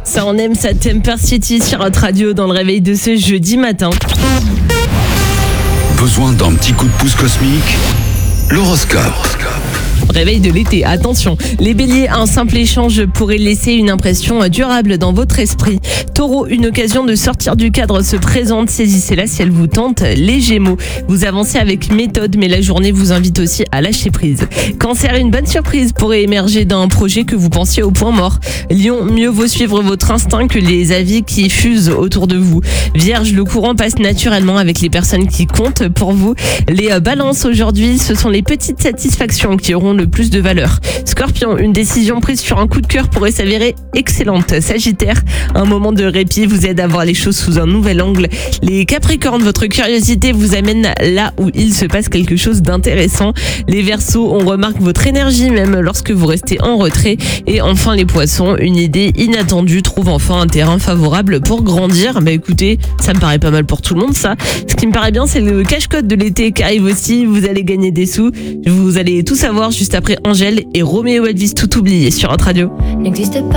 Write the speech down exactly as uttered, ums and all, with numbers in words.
Ça on aime, ça Temper City sur notre radio dans le réveil de ce jeudi matin. Besoin d'un petit coup de pouce cosmique? L'horoscope. Réveil de l'été, attention, les béliers, un simple échange pourrait laisser une impression durable dans votre esprit. Taureau, une occasion de sortir du cadre se présente, saisissez-la si elle vous tente. Les gémeaux, vous avancez avec méthode mais la journée vous invite aussi à lâcher prise. Cancer, une bonne surprise pourrait émerger d'un projet que vous pensiez au point mort. Lion, mieux vaut suivre votre instinct que les avis qui fusent autour de vous. Vierge, le courant passe naturellement avec les personnes qui comptent pour vous. Les balances, aujourd'hui, ce sont les petites satisfactions qui auront le plus de valeur. Scorpion, une décision prise sur un coup de cœur pourrait s'avérer excellente. Sagittaire, un moment de répit vous aide à voir les choses sous un nouvel angle. Les Capricornes, votre curiosité vous amène là où il se passe quelque chose d'intéressant. Les Verseaux, on remarque votre énergie même lorsque vous restez en retrait. Et enfin les Poissons, une idée inattendue trouve enfin un terrain favorable pour grandir. Bah écoutez, ça me paraît pas mal pour tout le monde ça. Ce qui me paraît bien, c'est le cache-code de l'été qui arrive aussi. Vous allez gagner des sous. Vous allez tout savoir juste après Angèle et Roméo Elvis, tout oublié sur notre radio. N'existe pas.